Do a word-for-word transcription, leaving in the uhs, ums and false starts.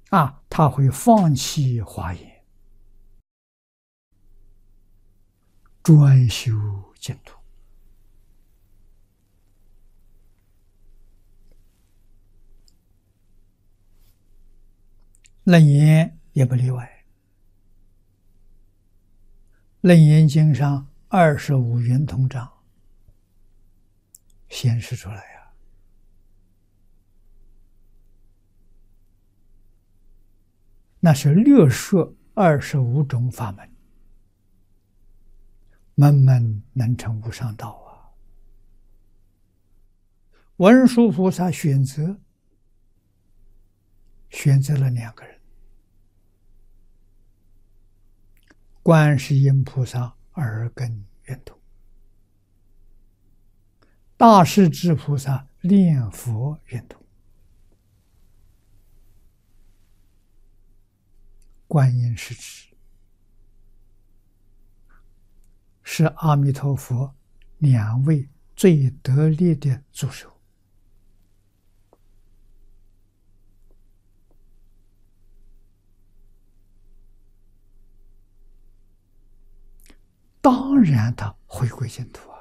啊，他会放弃华严，专修净土。楞严也不例外。楞严经上二十五圆通章显示出来呀、那是略说二十五种法门，门门能成无上道啊。文殊菩萨选择选择了两个人，观世音菩萨耳根圆通，大势至菩萨念佛圆通，观音是指是阿弥陀佛两位最得力的助手。当然他回归净土啊。